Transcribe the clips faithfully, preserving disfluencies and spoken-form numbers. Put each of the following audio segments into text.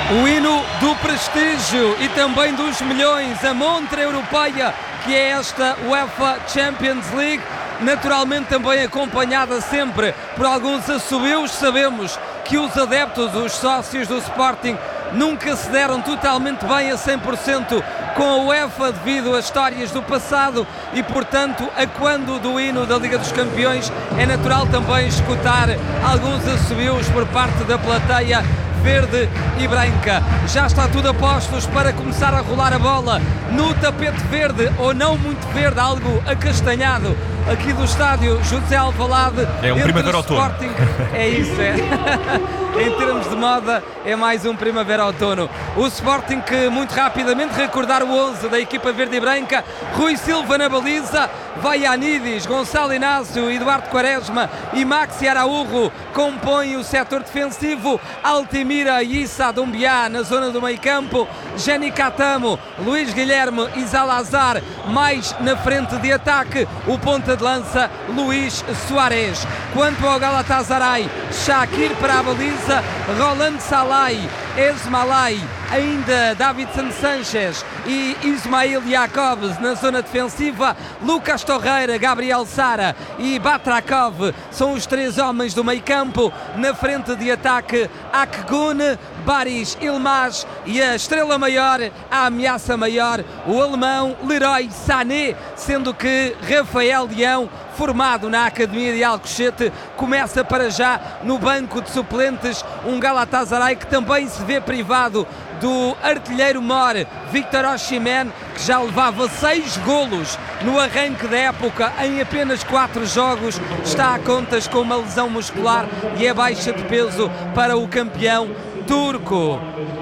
O hino do prestígio e também dos milhões, a montra europeia que é esta UEFA Champions League, naturalmente também acompanhada sempre por alguns assobios. Sabemos que os adeptos, os sócios do Sporting, nunca se deram totalmente bem a cem por cento com a UEFA devido a histórias do passado e, portanto, a quando do hino da Liga dos Campeões é natural também escutar alguns assobios por parte da plateia verde e branca. Já está tudo a postos para começar a rolar a bola no tapete verde, ou não muito verde, algo acastanhado, aqui do estádio José Alvalade. É um primavera-outono. É isso, é. Em termos de moda, é mais um primavera-outono. O Sporting que muito rapidamente recordar o onze da equipa verde e branca. Rui Silva na baliza, Vaianidis, Gonçalo Inácio, Eduardo Quaresma e Maxi Araújo compõem o setor defensivo. Altimira e Issa Doumbia na zona do meio campo. Jenny Catamo, Luís Guilherme e Zalazar mais na frente de ataque. O ponta de lança, Luís Soares. Quanto ao Galatasaray, Shaqiri para a baliza, Roland Salai, Esmalai, ainda Davidson Sanchez e Ismail Jakobs na zona defensiva. Lucas Torreira, Gabriel Sara e Batrakov são os três homens do meio campo. Na frente de ataque, Akgun, Baris Ilmaz e a estrela maior, a ameaça maior, o alemão Leroy Sané, sendo que Rafael Leão, formado na Academia de Alcochete, começa para já no banco de suplentes. Um Galatasaray que também se vê privado do artilheiro mor Victor Osimhen, que já levava seis golos no arranque da época em apenas quatro jogos. Está a contas com uma lesão muscular e é baixa de peso para o campeão turco.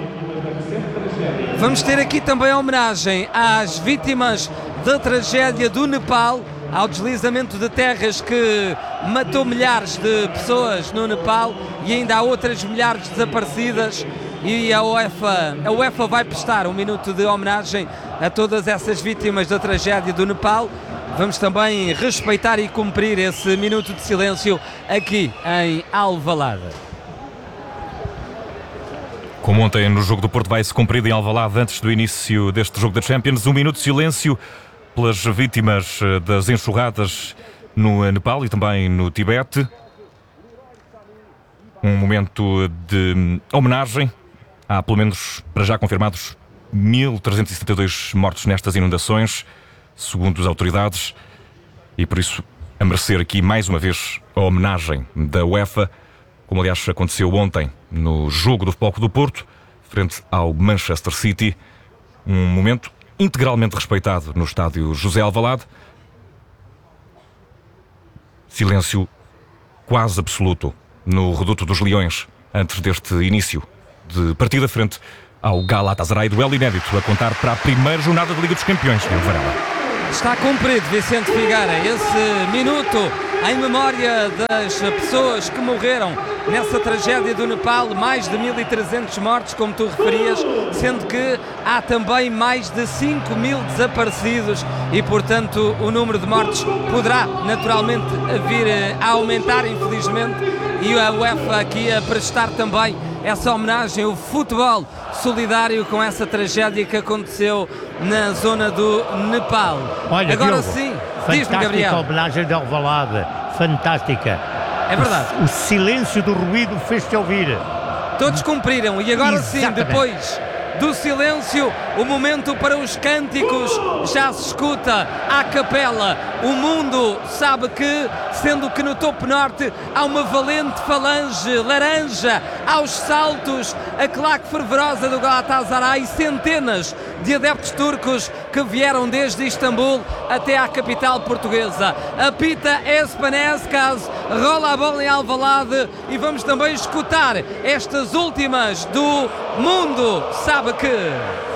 Vamos ter aqui também a homenagem às vítimas da tragédia do Nepal, ao deslizamento de terras que matou milhares de pessoas no Nepal, e ainda há outras milhares desaparecidas, e a UEFA, a UEFA vai prestar um minuto de homenagem a todas essas vítimas da tragédia do Nepal. Vamos também respeitar e cumprir esse minuto de silêncio aqui em Alvalade. Como ontem no jogo do Porto, vai-se cumprir em Alvalade, antes do início deste jogo da Champions, um minuto de silêncio pelas vítimas das enxurradas no Nepal e também no Tibete. Um momento de homenagem. Há pelo menos, para já confirmados, mil trezentos e setenta e dois mortos nestas inundações, segundo as autoridades, e por isso a merecer aqui mais uma vez a homenagem da UEFA, como aliás aconteceu ontem no jogo do Futebol Clube do Porto, frente ao Manchester City. Um momento integralmente respeitado no estádio José Alvalade. Silêncio quase absoluto no Reduto dos Leões, antes deste início de partida frente ao Galatasaray, duelo inédito a contar para a primeira jornada da Liga dos Campeões. Está cumprido, Vicente Figueira, esse minuto em memória das pessoas que morreram nessa tragédia do Nepal. Mais de mil e trezentos mortos, como tu referias, sendo que há também mais de cinco mil desaparecidos e, portanto, o número de mortes poderá naturalmente vir a aumentar, infelizmente, e a UEFA aqui a prestar também essa homenagem, o futebol solidário com essa tragédia que aconteceu na zona do Nepal. Olha, agora Diogo, sim, diz-me, Gabriel. Fantástica homenagem de Alvalade, fantástica. É verdade. O, o silêncio do ruído fez-te ouvir. Todos cumpriram, e agora Exatamente. sim, depois do silêncio, o momento para os cânticos já se escuta à capela. O mundo sabe que, sendo que no topo norte há uma valente falange laranja aos saltos, a claque fervorosa do Galatasaray, centenas de adeptos turcos que vieram desde Istambul até à capital portuguesa. Apita Espanéscas, rola a bola em Alvalade e vamos também escutar estas últimas do mundo sabe que...